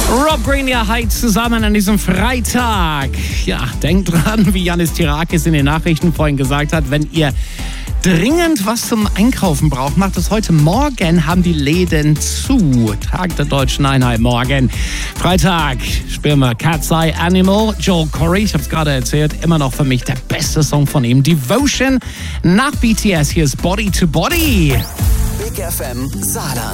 Rob Green, ja, heute zusammen an diesem Freitag. Ja, denkt dran, wie Janis Tirakis in den Nachrichten vorhin gesagt hat, wenn ihr dringend was zum Einkaufen braucht, macht es heute. Morgen haben die Läden zu. Tag der Deutschen Einheit morgen. Freitag spielen wir Cat's Eye Animal. Joel Corey, ich habe es gerade erzählt, immer noch für mich der beste Song von ihm. Devotion nach BTS. Hier ist Body to Body. Big FM Saarland.